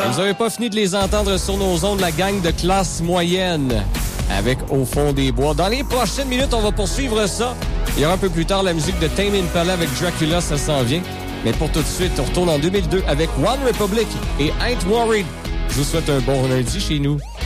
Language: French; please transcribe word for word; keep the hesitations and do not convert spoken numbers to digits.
Vous n'avez pas fini de les entendre sur nos ondes, la gang de classe moyenne avec Au fond des bois. Dans les prochaines minutes, on va poursuivre ça. Il y aura un peu plus tard la musique de Tame Impala avec Dracula, ça s'en vient. Mais pour tout de suite, on retourne en deux mille deux avec One Republic et Ain't Worried. Je vous souhaite un bon lundi chez nous.